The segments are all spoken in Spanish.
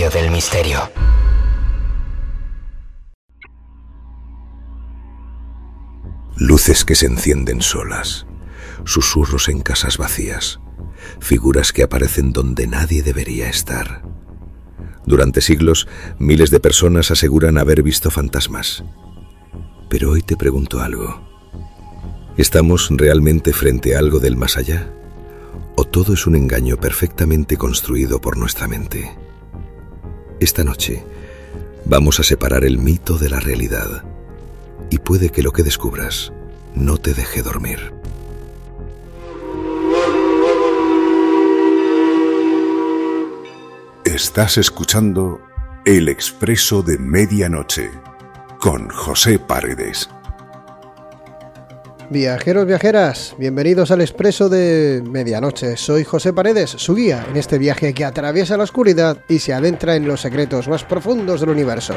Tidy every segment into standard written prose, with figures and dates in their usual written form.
medio del misterio. Luces que se encienden solas, susurros en casas vacías, figuras que aparecen donde nadie debería estar. Durante siglos, miles de personas aseguran haber visto fantasmas. Pero hoy te pregunto algo. ¿Estamos realmente frente a algo del más allá? ¿O todo es un engaño perfectamente construido por nuestra mente? Esta noche vamos a separar el mito de la realidad. Y puede que lo que descubras no te deje dormir. Estás escuchando El Expreso de Medianoche con José Paredes. Viajeros, viajeras, bienvenidos al Expreso de Medianoche. Soy José Paredes, su guía en este viaje que atraviesa la oscuridad y se adentra en los secretos más profundos del universo.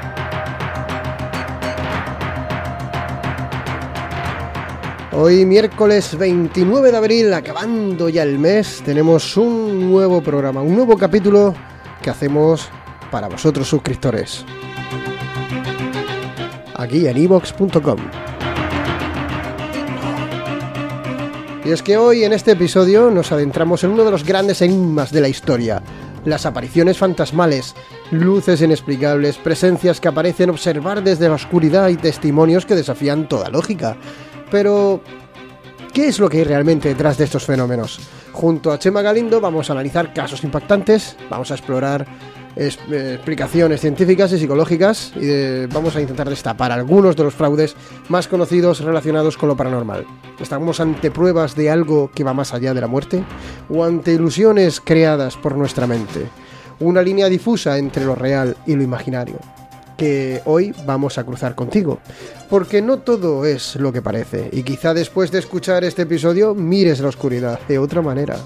Hoy, miércoles 29 de abril, acabando ya el mes, tenemos un nuevo programa, un nuevo capítulo que hacemos para vosotros suscriptores. Aquí en iVoox.com. Y es que hoy en este episodio nos adentramos en uno de los grandes enigmas de la historia. Las apariciones fantasmales, luces inexplicables, presencias que parecen observar desde la oscuridad y testimonios que desafían toda lógica. Pero, ¿qué es lo que hay realmente detrás de estos fenómenos? Junto a Chema Galindo vamos a analizar casos impactantes, vamos a explorar explicaciones científicas y psicológicas y vamos a intentar destapar algunos de los fraudes más conocidos relacionados con lo paranormal. ¿Estamos ante pruebas de algo que va más allá de la muerte? ¿O ante ilusiones creadas por nuestra mente? Una línea difusa entre lo real y lo imaginario, que hoy vamos a cruzar contigo, porque no todo es lo que parece, y quizá después de escuchar este episodio mires la oscuridad de otra manera.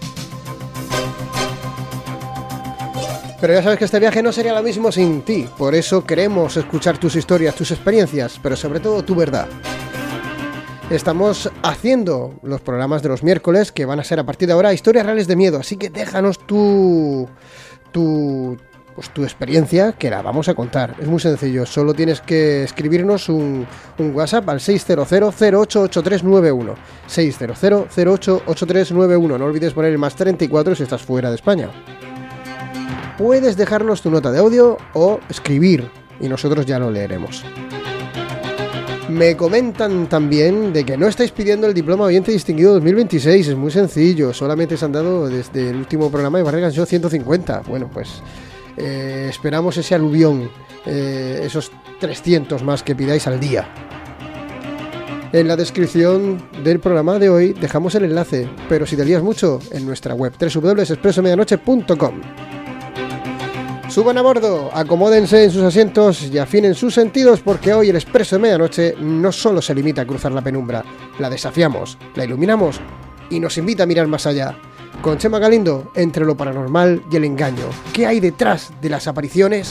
Pero ya sabes que este viaje no sería lo mismo sin ti, por eso queremos escuchar tus historias, tus experiencias, pero sobre todo tu verdad. Estamos haciendo los programas de los miércoles, que van a ser a partir de ahora historias reales de miedo, así que déjanos tu experiencia, que la vamos a contar. Es muy sencillo, solo tienes que escribirnos un WhatsApp al 600-088391. 600-088391. No olvides poner el más 34 si estás fuera de España. Puedes dejarnos tu nota de audio o escribir y nosotros ya lo leeremos. Me comentan también de que no estáis pidiendo el diploma oyente distinguido 2026. Es muy sencillo, solamente se han dado desde el último programa de Barregas Yo 150. Bueno, pues esperamos ese aluvión, esos 300 más que pidáis al día. En la descripción del programa de hoy dejamos el enlace, pero si te lías mucho, en nuestra web www.expresomedianoche.com. Suban a bordo, acomódense en sus asientos y afinen sus sentidos, porque hoy el Expreso de Medianoche no solo se limita a cruzar la penumbra, la desafiamos, la iluminamos y nos invita a mirar más allá. Con Chema Galindo, entre lo paranormal y el engaño. ¿Qué hay detrás de las apariciones?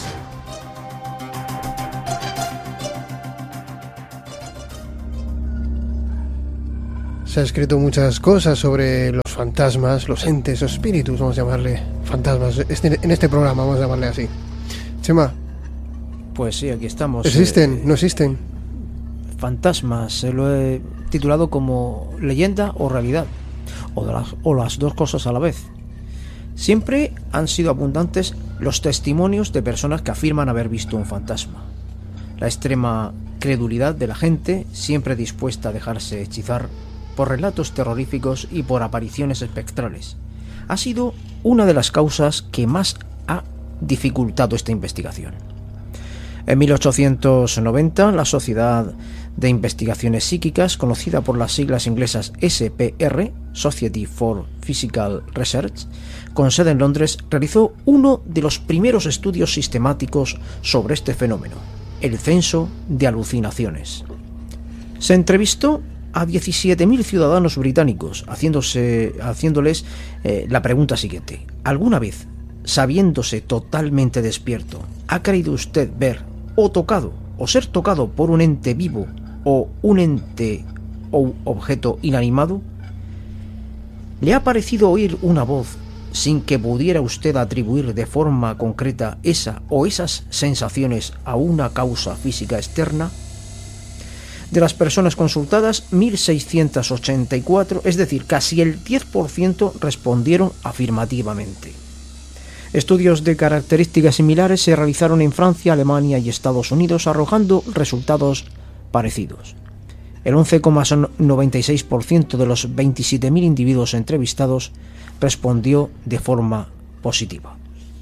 Se ha escrito muchas cosas sobre los fantasmas, los entes, los espíritus, vamos a llamarle fantasmas. En este programa vamos a llamarle así. Chema. Pues sí, aquí estamos. ¿Existen? ¿No existen? Fantasmas, se lo he titulado como leyenda o realidad, o las dos cosas a la vez. Siempre han sido abundantes los testimonios de personas que afirman haber visto un fantasma. La extrema credulidad de la gente, siempre dispuesta a dejarse hechizar por relatos terroríficos y por apariciones espectrales, ha sido una de las causas que más ha dificultado esta investigación. En 1890, la Sociedad de Investigaciones Psíquicas, conocida por las siglas inglesas SPR, Society for Physical Research, con sede en Londres, realizó uno de los primeros estudios sistemáticos sobre este fenómeno, el censo de alucinaciones. Se entrevistó a 17.000 ciudadanos británicos, haciéndoles la pregunta siguiente: ¿alguna vez, sabiéndose totalmente despierto, ha creído usted ver o tocado o ser tocado por un ente vivo o un ente o objeto inanimado? ¿Le ha parecido oír una voz sin que pudiera usted atribuir de forma concreta esa o esas sensaciones a una causa física externa? De las personas consultadas, 1.684, es decir, casi el 10%, respondieron afirmativamente. Estudios de características similares se realizaron en Francia, Alemania y Estados Unidos, arrojando resultados parecidos. El 11,96% de los 27.000 individuos entrevistados respondió de forma positiva.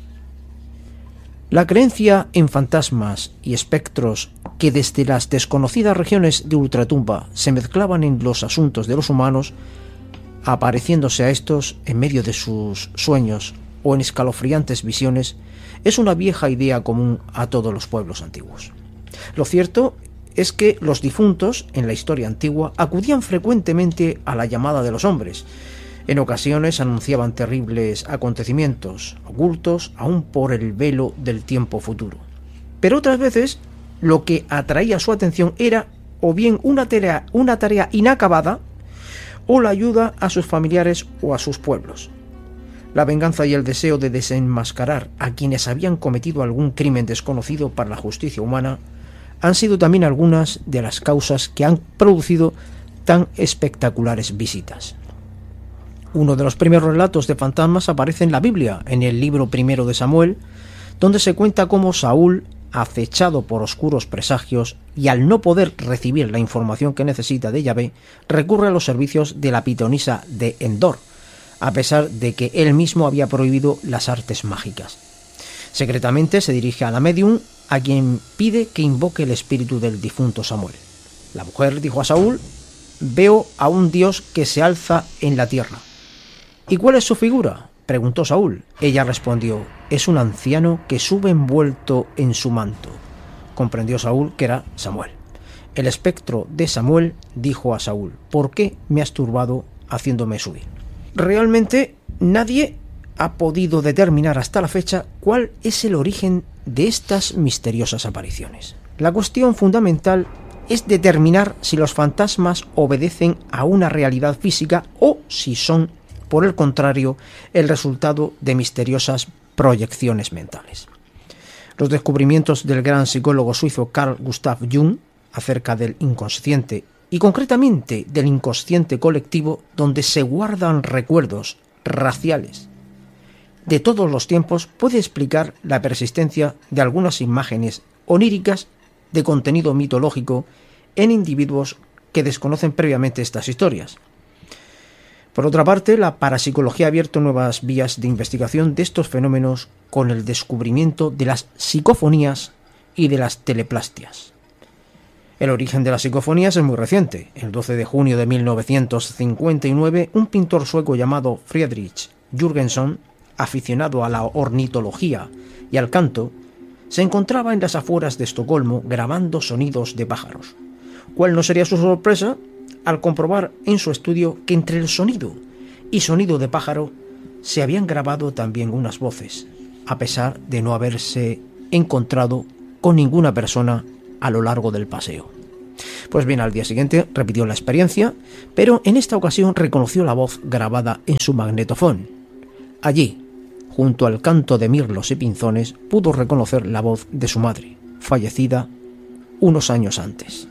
La creencia en fantasmas y espectros que desde las desconocidas regiones de ultratumba se mezclaban en los asuntos de los humanos, apareciéndose a estos en medio de sus sueños o en escalofriantes visiones, es una vieja idea común a todos los pueblos antiguos. Lo cierto es que los difuntos en la historia antigua acudían frecuentemente a la llamada de los hombres. En ocasiones anunciaban terribles acontecimientos, ocultos aún por el velo del tiempo futuro. Pero otras veces lo que atraía su atención era o bien una tarea inacabada o la ayuda a sus familiares o a sus pueblos. La venganza y el deseo de desenmascarar a quienes habían cometido algún crimen desconocido para la justicia humana han sido también algunas de las causas que han producido tan espectaculares visitas. Uno de los primeros relatos de fantasmas aparece en la Biblia, en el libro primero de Samuel, donde se cuenta cómo Saúl, acechado por oscuros presagios y al no poder recibir la información que necesita de Yahvé, recurre a los servicios de la pitonisa de Endor, a pesar de que él mismo había prohibido las artes mágicas. Secretamente se dirige a la médium, a quien pide que invoque el espíritu del difunto Samuel. La mujer dijo a Saúl: «Veo a un Dios que se alza en la tierra». «¿Y cuál es su figura?», preguntó Saúl. Ella respondió: «Es un anciano que sube envuelto en su manto». Comprendió Saúl que era Samuel. El espectro de Samuel dijo a Saúl: «¿Por qué me has turbado haciéndome subir?». Realmente nadie ha podido determinar hasta la fecha cuál es el origen de estas misteriosas apariciones. La cuestión fundamental es determinar si los fantasmas obedecen a una realidad física o si son, por el contrario, el resultado de misteriosas proyecciones mentales. Los descubrimientos del gran psicólogo suizo Carl Gustav Jung acerca del inconsciente y concretamente del inconsciente colectivo, donde se guardan recuerdos raciales de todos los tiempos, puede explicar la persistencia de algunas imágenes oníricas de contenido mitológico en individuos que desconocen previamente estas historias. Por otra parte, la parapsicología ha abierto nuevas vías de investigación de estos fenómenos con el descubrimiento de las psicofonías y de las teleplastias. El origen de las psicofonías es muy reciente. El 12 de junio de 1959, un pintor sueco llamado Friedrich Jürgenson, aficionado a la ornitología y al canto, se encontraba en las afueras de Estocolmo grabando sonidos de pájaros. ¿Cuál no sería su sorpresa al comprobar en su estudio que entre el sonido y sonido de pájaro se habían grabado también unas voces, a pesar de no haberse encontrado con ninguna persona a lo largo del paseo? Pues bien, al día siguiente repitió la experiencia, pero en esta ocasión reconoció la voz grabada en su magnetofón. Allí, junto al canto de mirlos y pinzones, pudo reconocer la voz de su madre, fallecida unos años antes.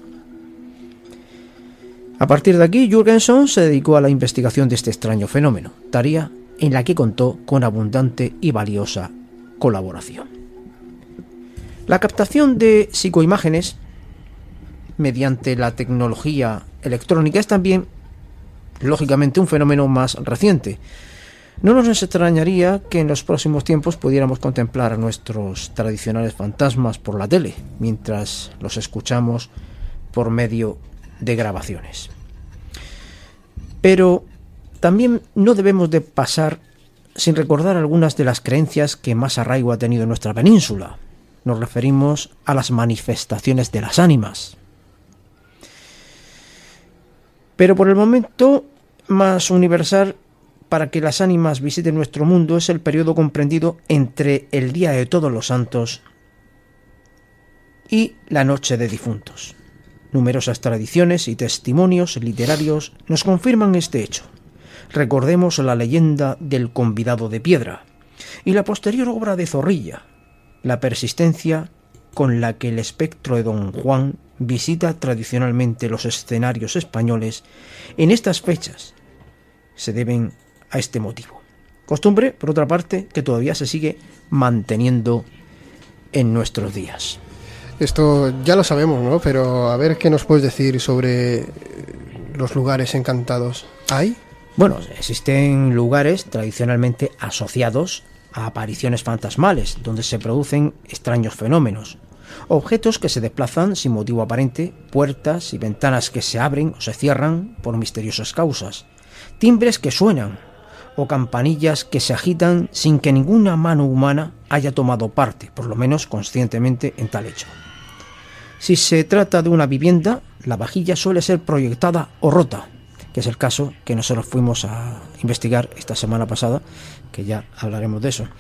A partir de aquí, Jürgenson se dedicó a la investigación de este extraño fenómeno, tarea en la que contó con abundante y valiosa colaboración. La captación de psicoimágenes mediante la tecnología electrónica es también, lógicamente, un fenómeno más reciente. No nos extrañaría que en los próximos tiempos pudiéramos contemplar a nuestros tradicionales fantasmas por la tele, mientras los escuchamos por medio de grabaciones. Pero también no debemos de pasar sin recordar algunas de las creencias que más arraigo ha tenido en nuestra península. Nos referimos a las manifestaciones de las ánimas. Pero por el momento más universal para que las ánimas visiten nuestro mundo es el periodo comprendido entre el Día de Todos los Santos y la Noche de Difuntos. Numerosas tradiciones y testimonios literarios nos confirman este hecho. Recordemos la leyenda del convidado de piedra y la posterior obra de Zorrilla, la persistencia con la que el espectro de Don Juan visita tradicionalmente los escenarios españoles en estas fechas se deben a este motivo. Costumbre, por otra parte, que todavía se sigue manteniendo en nuestros días. Esto ya lo sabemos, ¿no? Pero a ver qué nos puedes decir sobre los lugares encantados. ¿Hay? Bueno, existen lugares tradicionalmente asociados a apariciones fantasmales, donde se producen extraños fenómenos. Objetos que se desplazan sin motivo aparente, puertas y ventanas que se abren o se cierran por misteriosas causas, timbres que suenan o campanillas que se agitan sin que ninguna mano humana haya tomado parte, por lo menos conscientemente, en tal hecho. Si se trata de una vivienda, la vajilla suele ser proyectada o rota, que es el caso que nosotros fuimos a investigar esta semana pasada, que ya hablaremos de eso.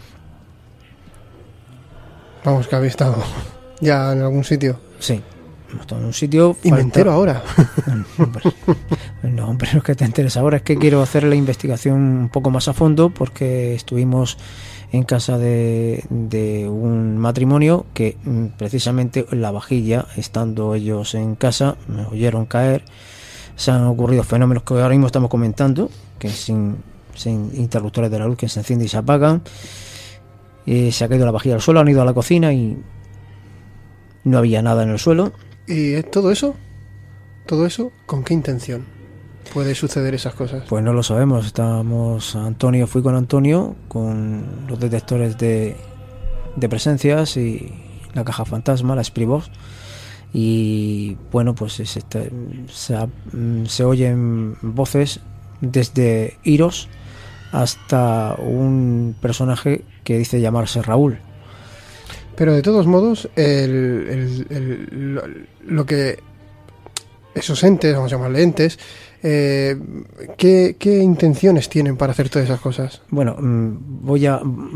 Vamos, que habéis estado ya en algún sitio. Sí, hemos estado en un sitio... Y me entero ahora. No, hombre, no es que te enteres ahora, es que quiero hacer la investigación un poco más a fondo, porque estuvimos en casa de un matrimonio que precisamente la vajilla, estando ellos en casa, me oyeron caer. Se han ocurrido fenómenos que ahora mismo estamos comentando, que sin interruptores de la luz que se encienden y se apagan. Se ha caído la vajilla al suelo, han ido a la cocina y no había nada en el suelo. ¿Y todo eso? ¿Todo eso? ¿Con qué intención puede suceder esas cosas? Pues no lo sabemos. Fui con Antonio con los detectores de presencias y la caja fantasma, la Spreebox. Y bueno, pues se oyen voces desde Iros hasta un personaje que dice llamarse Raúl. Pero de todos modos, lo que esos entes, vamos a llamarle entes, ¿qué intenciones tienen para hacer todas esas cosas? Bueno, voy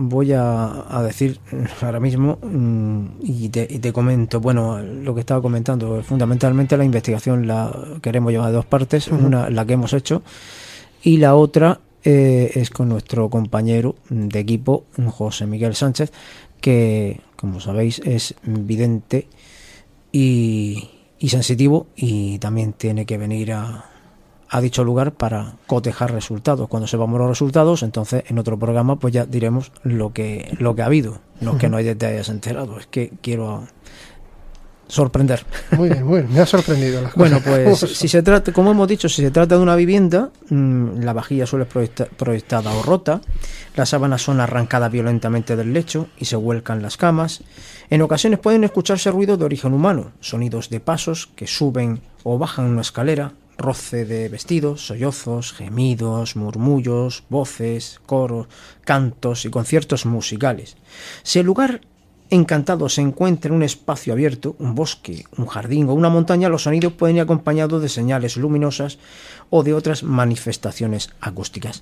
a decir ahora mismo y te comento. Bueno, lo que estaba comentando, fundamentalmente la investigación la queremos llevar de dos partes. Uh-huh. Una, la que hemos hecho, y la otra es con nuestro compañero de equipo, José Miguel Sánchez, que, como sabéis, es vidente y sensitivo, y también tiene que venir a dicho lugar para cotejar resultados. Cuando sepamos los resultados, entonces en otro programa pues ya diremos lo que ha habido. No es que no te hayas enterado, es que quiero sorprender. Muy bien, me ha sorprendido las cosas. Bueno, pues si se trata, como hemos dicho, si se trata de una vivienda, la vajilla suele proyectada o rota, las sábanas son arrancadas violentamente del lecho y se vuelcan las camas. En ocasiones pueden escucharse ruidos de origen humano, sonidos de pasos que suben o bajan una escalera, roce de vestidos, sollozos, gemidos, murmullos, voces, coros, cantos y conciertos musicales. Si el lugar encantado se encuentra en un espacio abierto, un bosque, un jardín o una montaña, los sonidos pueden ir acompañados de señales luminosas o de otras manifestaciones acústicas.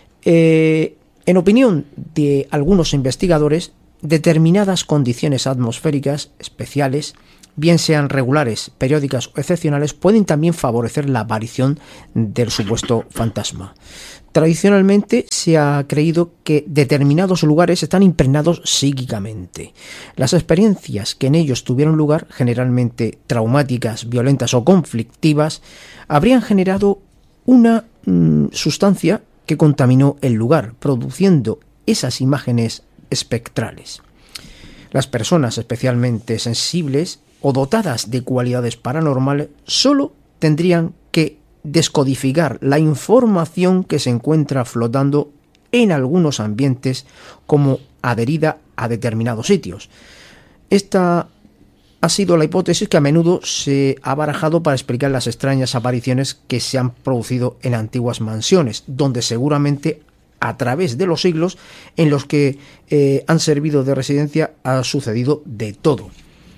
En opinión de algunos investigadores, determinadas condiciones atmosféricas especiales, bien sean regulares, periódicas o excepcionales, pueden también favorecer la aparición del supuesto fantasma. Tradicionalmente se ha creído que determinados lugares están impregnados psíquicamente. Las experiencias que en ellos tuvieron lugar, generalmente traumáticas, violentas o conflictivas, habrían generado una sustancia que contaminó el lugar, produciendo esas imágenes espectrales. Las personas especialmente sensibles o dotadas de cualidades paranormales solo tendrían que descodificar la información que se encuentra flotando en algunos ambientes como adherida a determinados sitios. Esta ha sido la hipótesis que a menudo se ha barajado para explicar las extrañas apariciones que se han producido en antiguas mansiones, donde seguramente a través de los siglos en los que han servido de residencia ha sucedido de todo.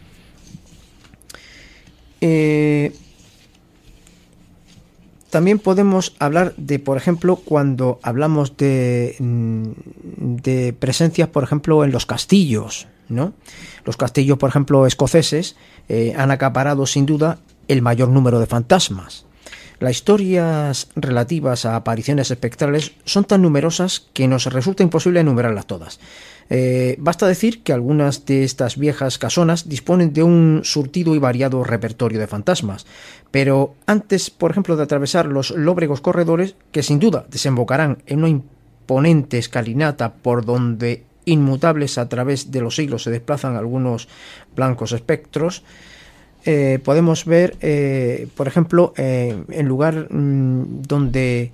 También podemos hablar de, por ejemplo, cuando hablamos de presencias, por ejemplo, en los castillos, ¿no? Los castillos, por ejemplo, escoceses han acaparado sin duda el mayor número de fantasmas. Las historias relativas a apariciones espectrales son tan numerosas que nos resulta imposible enumerarlas todas. Basta decir que algunas de estas viejas casonas disponen de un surtido y variado repertorio de fantasmas, pero antes, por ejemplo, de atravesar los lóbregos corredores, que sin duda desembocarán en una imponente escalinata por donde inmutables a través de los siglos se desplazan algunos blancos espectros, podemos ver, por ejemplo, el lugar donde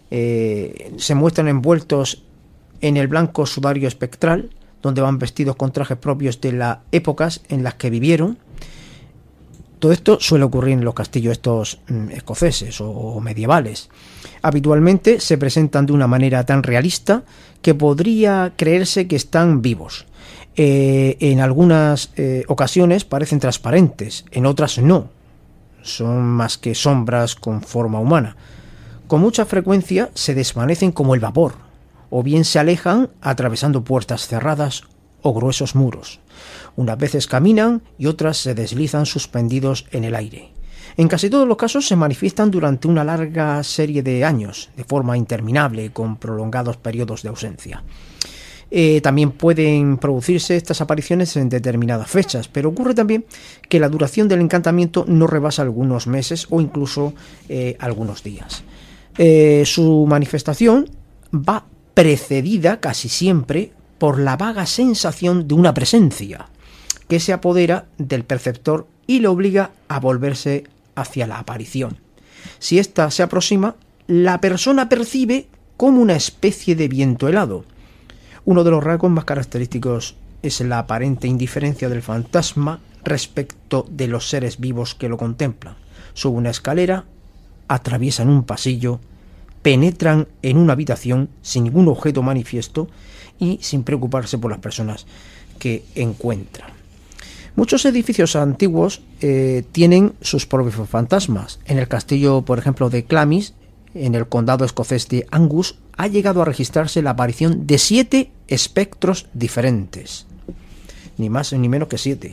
se muestran envueltos en el blanco sudario espectral, donde van vestidos con trajes propios de las épocas en las que vivieron. Todo esto suele ocurrir en los castillos estos escoceses o medievales. Habitualmente se presentan de una manera tan realista que podría creerse que están vivos. En algunas ocasiones parecen transparentes, en otras no. Son más que sombras con forma humana. Con mucha frecuencia se desvanecen como el vapor, o bien se alejan atravesando puertas cerradas o gruesos muros. Unas veces caminan y otras se deslizan suspendidos en el aire. En casi todos los casos se manifiestan durante una larga serie de años, de forma interminable, con prolongados periodos de ausencia. También pueden producirse estas apariciones en determinadas fechas, pero ocurre también que la duración del encantamiento no rebasa algunos meses o incluso algunos días. Su manifestación va precedida casi siempre por la vaga sensación de una presencia que se apodera del perceptor y le obliga a volverse hacia la aparición. Si ésta se aproxima, la persona percibe como una especie de viento helado. Uno de los rasgos más característicos es la aparente indiferencia del fantasma respecto de los seres vivos que lo contemplan. Suben una escalera, atraviesan un pasillo, penetran en una habitación sin ningún objeto manifiesto y sin preocuparse por las personas que encuentran. Muchos edificios antiguos tienen sus propios fantasmas. En el castillo, por ejemplo, de Glamis, en el condado escocés de Angus, ha llegado a registrarse la aparición de 7 espectros diferentes. Ni más ni menos que 7.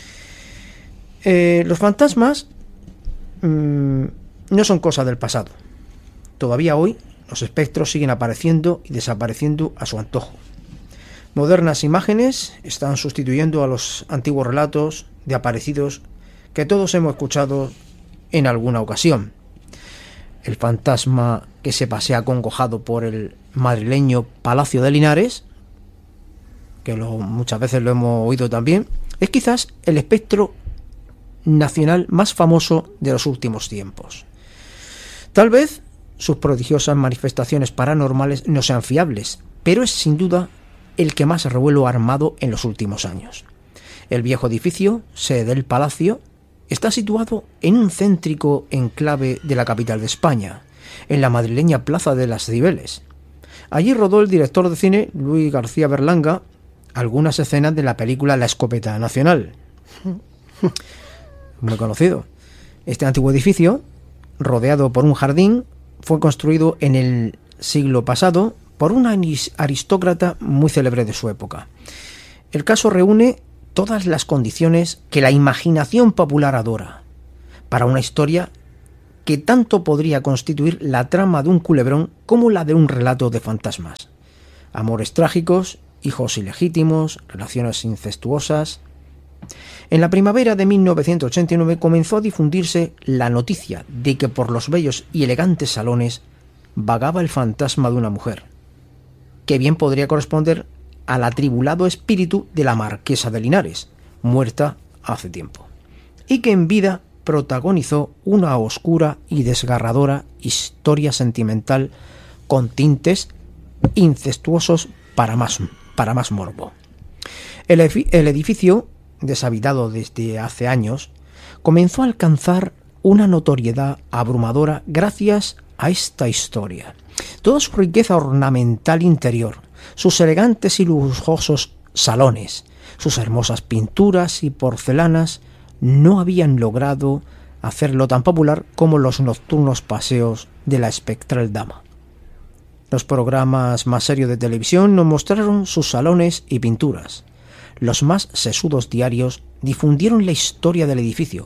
Los fantasmas no son cosa del pasado. Todavía hoy los espectros siguen apareciendo y desapareciendo a su antojo. Modernas imágenes están sustituyendo a los antiguos relatos de aparecidos que todos hemos escuchado en alguna ocasión. El fantasma que se pasea acongojado por el madrileño Palacio de Linares, que muchas veces lo hemos oído también, es quizás el espectro nacional más famoso de los últimos tiempos. Tal vez sus prodigiosas manifestaciones paranormales no sean fiables, pero es sin duda el que más revuelo ha armado en los últimos años. El viejo edificio, sede del palacio, está situado en un céntrico enclave de la capital de España, en la madrileña Plaza de las Cibeles. Allí rodó el director de cine Luis García Berlanga algunas escenas de la película La Escopeta Nacional. Muy conocido. Este antiguo edificio, rodeado por un jardín, fue construido en el siglo pasado por un aristócrata muy célebre de su época. El caso reúne todas las condiciones que la imaginación popular adora para una historia que tanto podría constituir la trama de un culebrón como la de un relato de fantasmas. Amores trágicos, hijos ilegítimos, relaciones incestuosas. En la primavera de 1989 comenzó a difundirse la noticia de que por los bellos y elegantes salones vagaba el fantasma de una mujer, que bien podría corresponder al atribulado espíritu de la marquesa de Linares, muerta hace tiempo, y que en vida protagonizó una oscura y desgarradora historia sentimental con tintes incestuosos para más morbo. El edificio, deshabitado desde hace años, comenzó a alcanzar una notoriedad abrumadora gracias a esta historia. Toda su riqueza ornamental interior, sus elegantes y lujosos salones, sus hermosas pinturas y porcelanas no habían logrado hacerlo tan popular como los nocturnos paseos de la espectral dama. Los programas más serios de televisión nos mostraron sus salones y pinturas. Los más sesudos diarios difundieron la historia del edificio,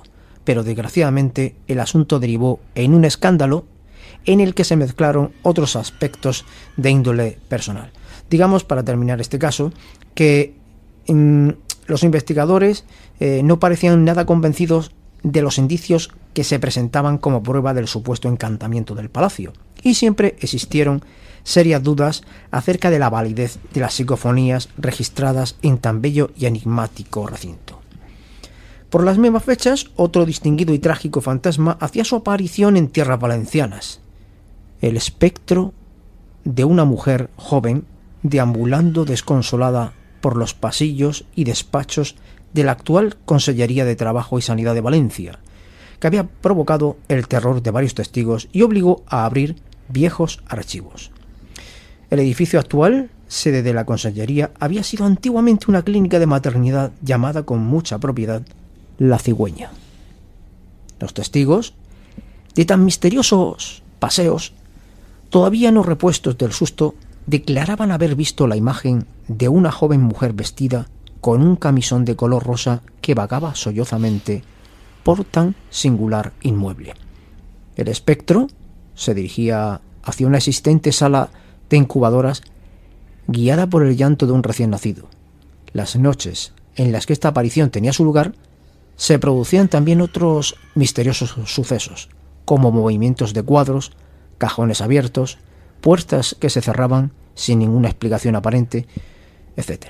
pero desgraciadamente el asunto derivó en un escándalo en el que se mezclaron otros aspectos de índole personal. Digamos, para terminar este caso, que los investigadores no parecían nada convencidos de los indicios que se presentaban como prueba del supuesto encantamiento del palacio, y siempre existieron serias dudas acerca de la validez de las psicofonías registradas en tan bello y enigmático recinto. Por las mismas fechas, otro distinguido y trágico fantasma hacía su aparición en tierras valencianas: el espectro de una mujer joven deambulando desconsolada por los pasillos y despachos de la actual Consellería de Trabajo y Sanidad de Valencia, que había provocado el terror de varios testigos y obligó a abrir viejos archivos. El edificio actual, sede de la Consellería, había sido antiguamente una clínica de maternidad llamada con mucha propiedad La Cigüeña. Los testigos de tan misteriosos paseos, todavía no repuestos del susto, declaraban haber visto la imagen de una joven mujer vestida con un camisón de color rosa que vagaba sollozamente por tan singular inmueble. El espectro se dirigía hacia una existente sala de incubadoras guiada por el llanto de un recién nacido. Las noches en las que esta aparición tenía su lugar se producían también otros misteriosos sucesos, como movimientos de cuadros, cajones abiertos, puertas que se cerraban sin ninguna explicación aparente, etc.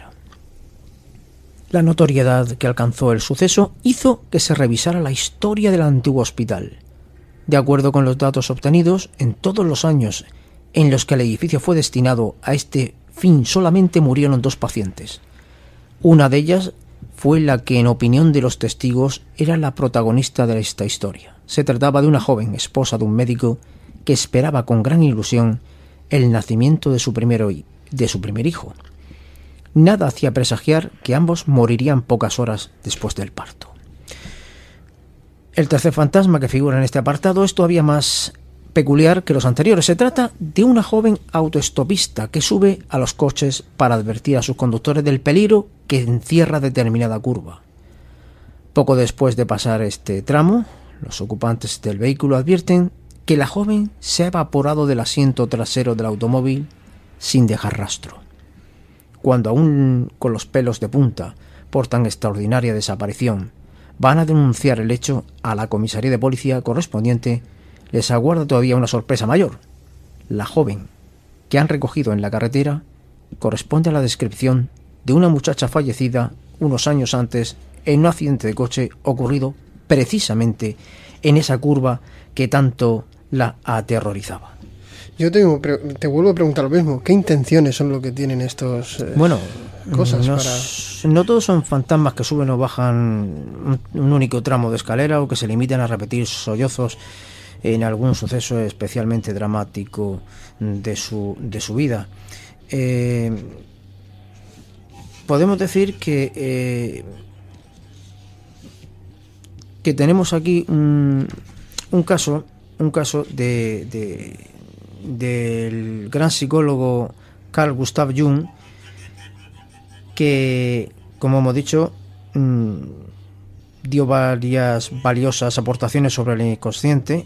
La notoriedad que alcanzó el suceso hizo que se revisara la historia del antiguo hospital. De acuerdo con los datos obtenidos, en todos los años en los que el edificio fue destinado a este fin solamente murieron 2 pacientes. Una de ellas fue la que, en opinión de los testigos, era la protagonista de esta historia. Se trataba de una joven esposa de un médico que esperaba con gran ilusión el nacimiento de su primer hijo. Nada hacía presagiar que ambos morirían pocas horas después del parto. El tercer fantasma que figura en este apartado es todavía más peculiar que los anteriores. Se trata de una joven autoestopista que sube a los coches para advertir a sus conductores del peligro que encierra determinada curva. Poco después de pasar este tramo, los ocupantes del vehículo advierten que la joven se ha evaporado del asiento trasero del automóvil sin dejar rastro. Cuando, aún con los pelos de punta por tan extraordinaria desaparición, van a denunciar el hecho a la comisaría de policía correspondiente, les aguarda todavía una sorpresa mayor. La joven que han recogido en la carretera corresponde a la descripción de una muchacha fallecida unos años antes en un accidente de coche ocurrido precisamente en esa curva que tanto la aterrorizaba. Yo te vuelvo a preguntar lo mismo. ¿Qué intenciones son lo que tienen estos cosas? No todos son fantasmas que suben o bajan un único tramo de escalera o que se limitan a repetir sollozos en algún suceso especialmente dramático de su vida. Podemos decir que tenemos aquí un caso del gran psicólogo Carl Gustav Jung, que, como hemos dicho, dio varias valiosas aportaciones sobre el inconsciente,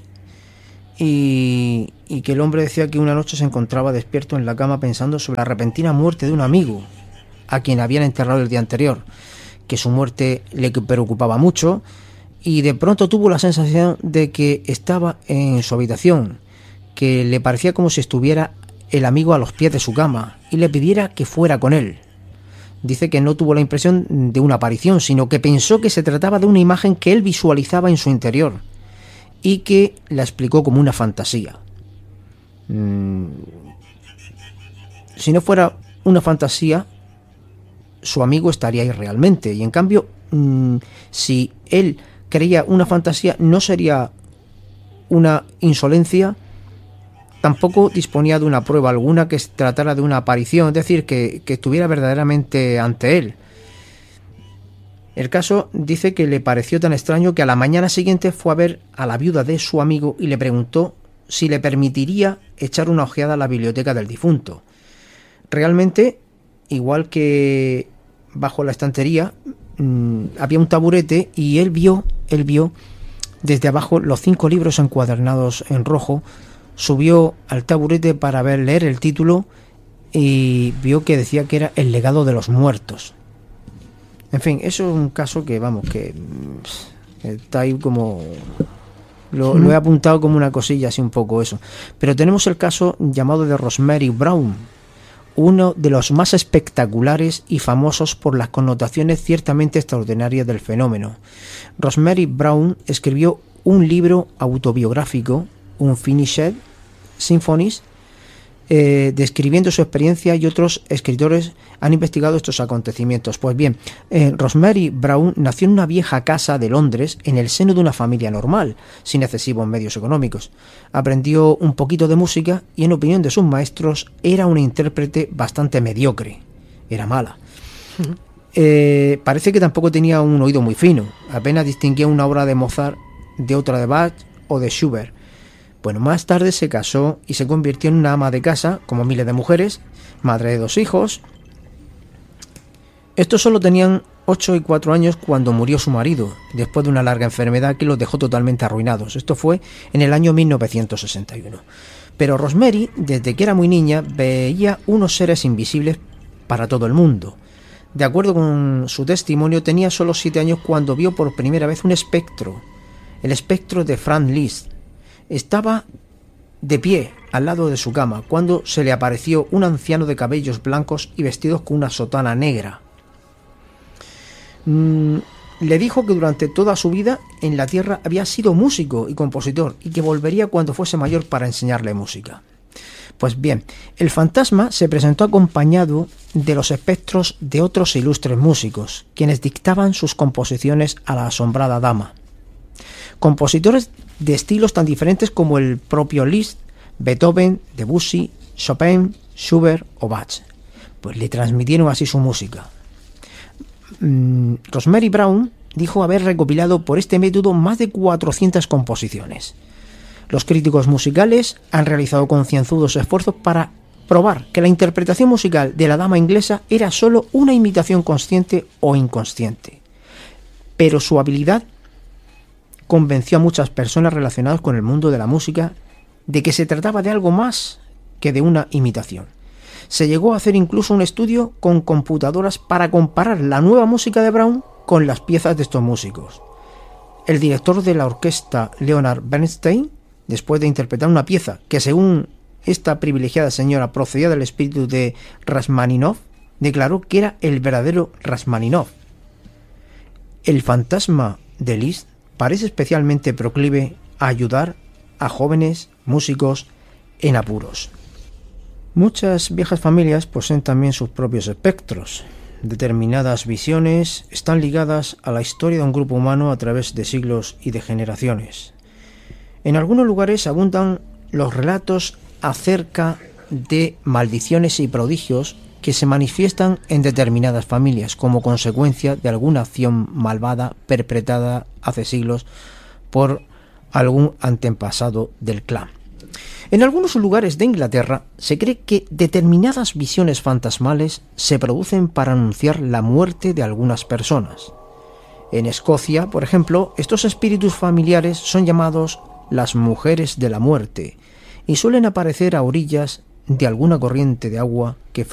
y que el hombre decía que una noche se encontraba despierto en la cama pensando sobre la repentina muerte de un amigo a quien habían enterrado el día anterior, que su muerte le preocupaba mucho, y de pronto tuvo la sensación de que estaba en su habitación, que le parecía como si estuviera el amigo a los pies de su cama y le pidiera que fuera con él. Dice que no tuvo la impresión de una aparición, sino que pensó que se trataba de una imagen que él visualizaba en su interior y que la explicó como una fantasía. Si no fuera una fantasía, su amigo estaría ahí realmente, y en cambio, si él creía una fantasía, no sería una insolencia, tampoco disponía de una prueba alguna que se tratara de una aparición, es decir, que estuviera verdaderamente ante él. El caso dice que le pareció tan extraño que a la mañana siguiente fue a ver a la viuda de su amigo y le preguntó si le permitiría echar una ojeada a la biblioteca del difunto. Realmente, igual que bajo la estantería, había un taburete, y él vio desde abajo los 5 libros encuadernados en rojo, subió al taburete para leer el título y vio que decía que era El legado de los muertos. En fin, eso es un caso que, vamos, que está ahí como... Lo he apuntado como una cosilla, así un poco eso. Pero tenemos el caso llamado de Rosemary Brown, uno de los más espectaculares y famosos por las connotaciones ciertamente extraordinarias del fenómeno. Rosemary Brown escribió un libro autobiográfico, Unfinished Symphonies, describiendo su experiencia, y otros escritores han investigado estos acontecimientos. Pues bien, Rosemary Brown nació en una vieja casa de Londres en el seno de una familia normal, sin excesivos medios económicos. Aprendió un poquito de música y, en opinión de sus maestros, era una intérprete bastante mediocre. Era mala. Parece que tampoco tenía un oído muy fino. Apenas distinguía una obra de Mozart de otra de Bach o de Schubert. Bueno, más tarde se casó y se convirtió en una ama de casa, como miles de mujeres, madre de 2 hijos. Estos solo tenían 8 y 4 años cuando murió su marido, después de una larga enfermedad que los dejó totalmente arruinados. Esto fue en el año 1961. Pero Rosemary, desde que era muy niña, veía unos seres invisibles para todo el mundo. De acuerdo con su testimonio, tenía solo 7 años cuando vio por primera vez un espectro, el espectro de Franz Liszt. Estaba de pie al lado de su cama cuando se le apareció un anciano de cabellos blancos y vestidos con una sotana negra. Le dijo que durante toda su vida en la tierra había sido músico y compositor y que volvería cuando fuese mayor para enseñarle música. Pues bien, el fantasma se presentó acompañado de los espectros de otros ilustres músicos, quienes dictaban sus composiciones a la asombrada dama. Compositores de estilos tan diferentes como el propio Liszt, Beethoven, Debussy, Chopin, Schubert o Bach. Pues le transmitieron así su música. Rosemary Brown dijo haber recopilado por este método más de 400 composiciones. Los críticos musicales han realizado concienzudos esfuerzos para probar que la interpretación musical de la dama inglesa era solo una imitación consciente o inconsciente. Pero su habilidad convenció a muchas personas relacionadas con el mundo de la música de que se trataba de algo más que de una imitación. Se llegó a hacer incluso un estudio con computadoras para comparar la nueva música de Brown con las piezas de estos músicos. El director de la orquesta, Leonard Bernstein, después de interpretar una pieza que, según esta privilegiada señora, procedía del espíritu de Rachmaninoff, declaró que era el verdadero Rachmaninoff. El fantasma de Liszt parece especialmente proclive a ayudar a jóvenes músicos en apuros. Muchas viejas familias poseen también sus propios espectros. Determinadas visiones están ligadas a la historia de un grupo humano a través de siglos y de generaciones. En algunos lugares abundan los relatos acerca de maldiciones y prodigios que se manifiestan en determinadas familias como consecuencia de alguna acción malvada perpetrada hace siglos por algún antepasado del clan. En algunos lugares de Inglaterra se cree que determinadas visiones fantasmales se producen para anunciar la muerte de algunas personas. En Escocia, por ejemplo, estos espíritus familiares son llamados las mujeres de la muerte y suelen aparecer a orillas de alguna corriente de agua que